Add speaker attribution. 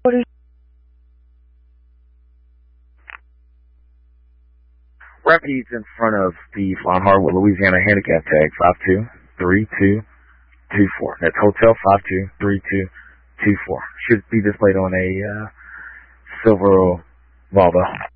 Speaker 1: Rapids in front of the Flying Hardwood, Louisiana handicap tag 523224. That's Hotel 523224. Should be displayed on a silver Volvo.